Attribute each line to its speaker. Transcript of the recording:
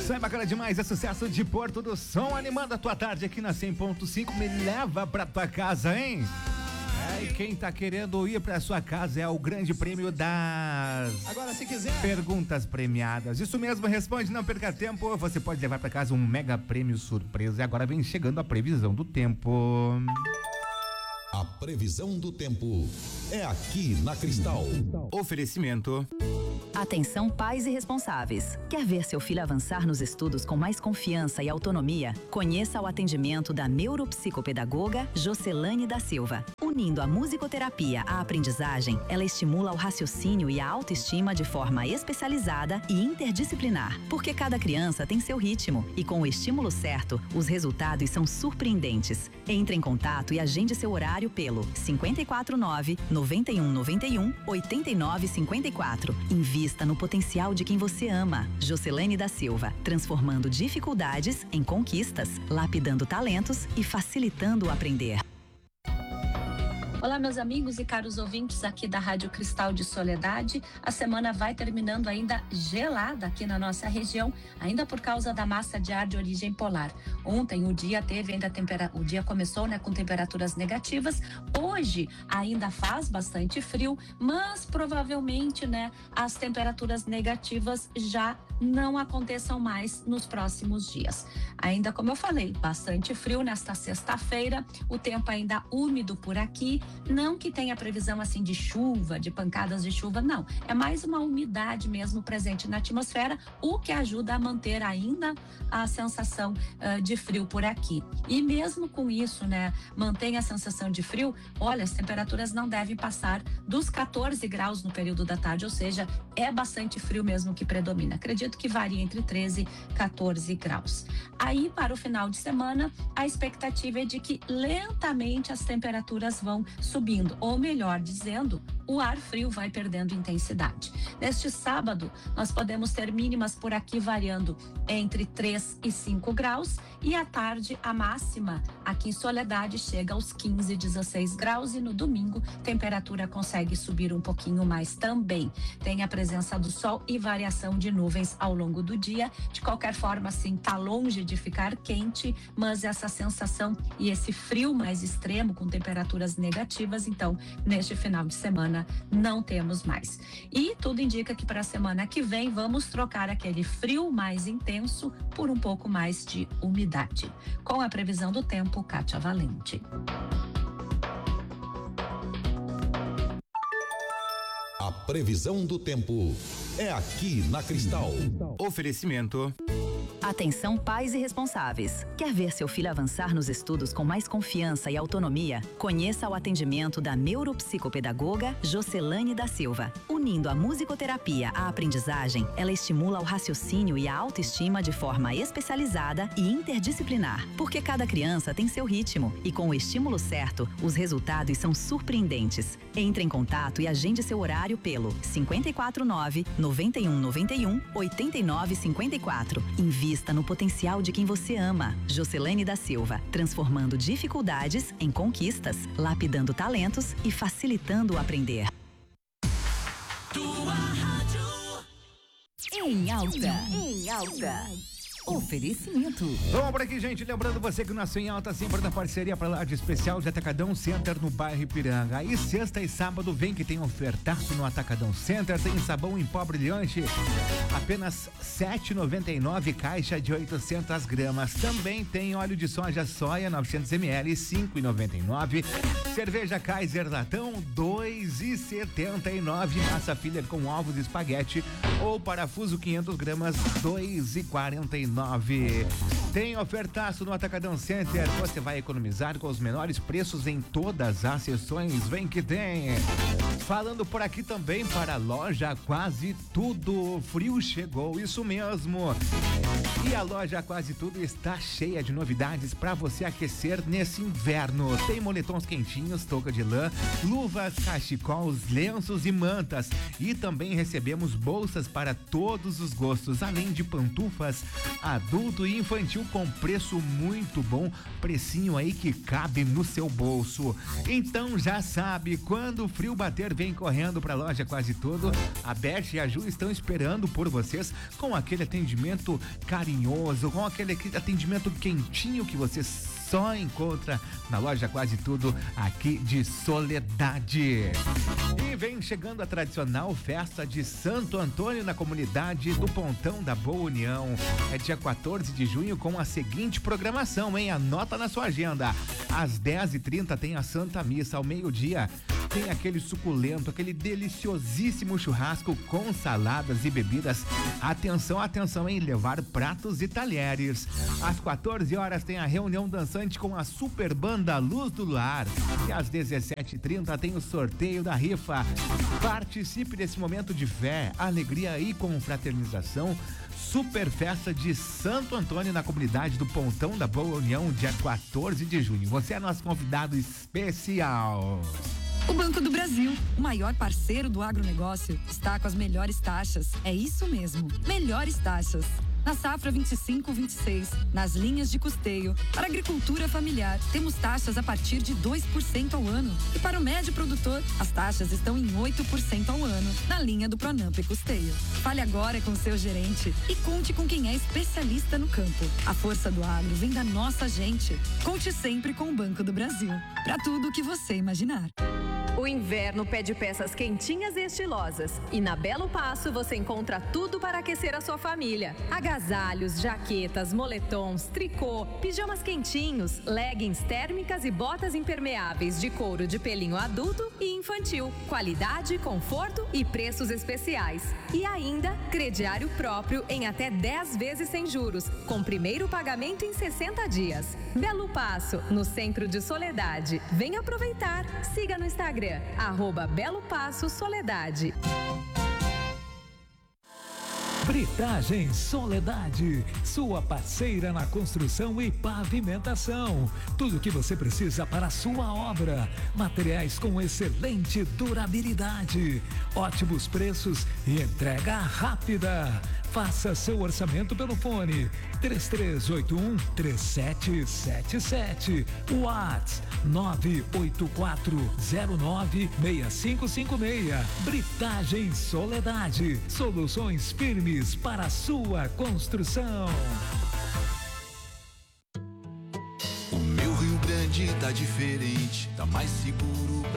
Speaker 1: Sai bacana demais, é sucesso de Porto do Som, animando a tua tarde aqui na 100.5. Me leva pra tua casa, hein? E quem tá querendo ir pra sua casa é o grande prêmio das...
Speaker 2: Agora, se quiser...
Speaker 1: perguntas premiadas. Isso mesmo, responde, não perca tempo. Você pode levar pra casa um mega prêmio surpresa. E agora vem chegando a previsão do tempo.
Speaker 3: A previsão do tempo é aqui na Cristal.
Speaker 1: Oferecimento.
Speaker 4: Atenção, pais e responsáveis. Quer ver seu filho avançar nos estudos com mais confiança e autonomia? Conheça o atendimento da neuropsicopedagoga Jocelane da Silva. Unindo a musicoterapia à aprendizagem, ela estimula o raciocínio e a autoestima de forma especializada e interdisciplinar, porque cada criança tem seu ritmo e com o estímulo certo, os resultados são surpreendentes. Entre em contato e agende seu horário pelo 549-9191-8954. Invista no potencial de quem você ama. Jocelane da Silva, transformando dificuldades em conquistas, lapidando talentos e facilitando o aprender.
Speaker 5: Olá, meus amigos e caros ouvintes aqui da Rádio Cristal de Soledade. A semana vai terminando ainda gelada aqui na nossa região, ainda por causa da massa de ar de origem polar. Ontem o dia teve ainda o dia começou, com temperaturas negativas. Hoje ainda faz bastante frio, mas provavelmente, as temperaturas negativas já não aconteçam mais nos próximos dias. Ainda, como eu falei, bastante frio nesta sexta-feira, o tempo ainda úmido por aqui. Não que tenha previsão assim de chuva, de pancadas de chuva, não. É mais uma umidade mesmo presente na atmosfera, o que ajuda a manter ainda a sensação de frio por aqui. E mesmo com isso, mantém a sensação de frio, olha, as temperaturas não devem passar dos 14 graus no período da tarde, ou seja, é bastante frio mesmo que predomina. Acredito que varia entre 13 e 14 graus. Aí, para o final de semana, a expectativa é de que lentamente as temperaturas vão subindo, ou melhor dizendo, o ar frio vai perdendo intensidade. Neste sábado, nós podemos ter mínimas por aqui variando entre 3 e 5 graus e à tarde a máxima aqui em Soledade chega aos 15, 16 graus e no domingo temperatura consegue subir um pouquinho mais também. Tem a presença do sol e variação de nuvens ao longo do dia. De qualquer forma, assim, tá longe de ficar quente, mas essa sensação e esse frio mais extremo com temperaturas negativas, então, neste final de semana não temos mais. E tudo indica que para a semana que vem vamos trocar aquele frio mais intenso por um pouco mais de umidade. Com a previsão do tempo, Kátia Valente.
Speaker 3: A previsão do tempo é aqui na Cristal.
Speaker 1: Oferecimento.
Speaker 4: Atenção, pais e responsáveis. Quer ver seu filho avançar nos estudos com mais confiança e autonomia? Conheça o atendimento da neuropsicopedagoga Jocelane da Silva. Unindo a musicoterapia à aprendizagem, ela estimula o raciocínio e a autoestima de forma especializada e interdisciplinar, porque cada criança tem seu ritmo e com o estímulo certo, os resultados são surpreendentes. Entre em contato e agende seu horário pelo 549-9191-8954. Invista no potencial de quem você ama. Jocelane da Silva, transformando dificuldades em conquistas, lapidando talentos e facilitando o aprender.
Speaker 6: Tua rádio. Em alta. Oferecimento.
Speaker 1: Vamos por aqui, gente. Lembrando você que o nosso Em Alta sempre da parceria para lá de especial de Atacadão Center no bairro Ipiranga. Aí sexta e sábado vem que tem ofertaço no Atacadão Center. Tem sabão em pó brilhante, apenas R$7,99 caixa de 800 gramas. Também tem óleo de soja 900 ml, R$5,99. Cerveja Kaiser latão, R$2,79. Massa filler com ovos e espaguete ou parafuso 500 gramas, R$2,49. Tem ofertaço no Atacadão Center. Você vai economizar com os menores preços em todas as seções. Vem que tem. Falando por aqui também para a loja Quase Tudo. Frio chegou, isso mesmo. E a loja Quase Tudo está cheia de novidades para você aquecer nesse inverno. Tem moletons quentinhos, touca de lã, luvas, cachecols, lenços e mantas. E também recebemos bolsas para todos os gostos, além de pantufas adulto e infantil infantil com preço muito bom, precinho aí que cabe no seu bolso. Então já sabe, quando o frio bater, vem correndo pra loja Quase Tudo. A Beth e a Ju estão esperando por vocês com aquele atendimento carinhoso, com aquele atendimento quentinho que você só encontra na loja Quase Tudo aqui de Soledade. E vem chegando a tradicional festa de Santo Antônio na comunidade do Pontão da Boa União. É dia 14 de junho com a seguinte programação, hein? Anota na sua agenda. Às 10h30 tem a Santa Missa, ao meio-dia tem aquele suculento, aquele deliciosíssimo churrasco com saladas e bebidas. Atenção, atenção, em levar pratos e talheres. Às 14 horas tem a reunião dançante com a super banda Luz do Lar. E às 17h30 tem o sorteio da rifa. Participe desse momento de fé, alegria e confraternização. Super festa de Santo Antônio na comunidade do Pontão da Boa União, dia 14 de junho. Você é nosso convidado especial.
Speaker 2: O Banco do Brasil, o maior parceiro do agronegócio, está com as melhores taxas. É isso mesmo, melhores taxas. Na safra 25-26, nas linhas de custeio, para agricultura familiar, temos taxas a partir de 2% ao ano. E para o médio produtor, as taxas estão em 8% ao ano, na linha do Pronamp e Custeio. Fale agora com seu gerente e conte com quem é especialista no campo. A força do agro vem da nossa gente. Conte sempre com o Banco do Brasil, para tudo o que você imaginar.
Speaker 7: O inverno pede peças quentinhas e estilosas. E na Belo Passo você encontra tudo para aquecer a sua família. Agasalhos, jaquetas, moletons, tricô, pijamas quentinhos, leggings térmicas e botas impermeáveis de couro de pelinho adulto e infantil. Qualidade, conforto e preços especiais. E ainda, crediário próprio em até 10 vezes sem juros, com primeiro pagamento em 60 dias. Belo Passo, no centro de Soledade. Venha aproveitar. Siga no Instagram, @Belo Passo Soledade.
Speaker 8: Britagem Soledade, sua parceira na construção e pavimentação. Tudo o que você precisa para a sua obra. Materiais com excelente durabilidade, ótimos preços e entrega rápida. Faça seu orçamento pelo fone 3381-3777. WhatsApp 984096556. Britagem Soledade. Soluções firmes para a sua construção.
Speaker 9: O meu Rio Grande tá diferente, tá mais seguro pra